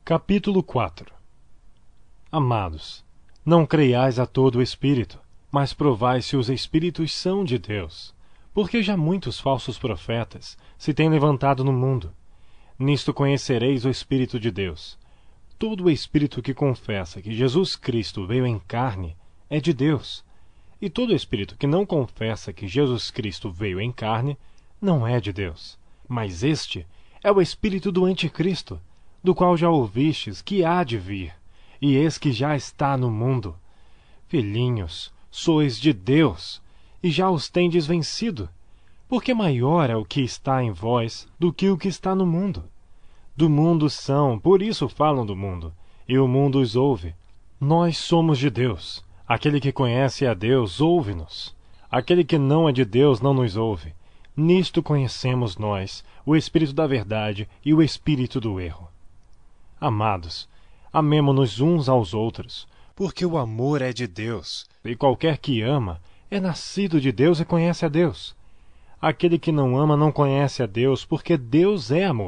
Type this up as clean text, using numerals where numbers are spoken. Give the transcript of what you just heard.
Capítulo 4. Amados, não creiais a todo o Espírito, mas provai se os Espíritos são de Deus, porque já muitos falsos profetas se têm levantado no mundo. Nisto conhecereis o Espírito de Deus. Todo o Espírito que confessa que Jesus Cristo veio em carne é de Deus, e todo Espírito que não confessa que Jesus Cristo veio em carne não é de Deus. Mas este é o Espírito do Anticristo, do qual já ouvistes que há de vir, e eis que já está no mundo. Filhinhos, sois de Deus, e já os tendes vencido, porque maior é o que está em vós do que o que está no mundo. Do mundo são, por isso falam do mundo, e o mundo os ouve. Nós somos de Deus. Aquele que conhece a Deus ouve-nos. Aquele que não é de Deus não nos ouve. Nisto conhecemos nós o Espírito da verdade e o Espírito do erro. Amados, amemo-nos uns aos outros, porque o amor é de Deus, e qualquer que ama é nascido de Deus e conhece a Deus. Aquele que não ama não conhece a Deus, porque Deus é amor.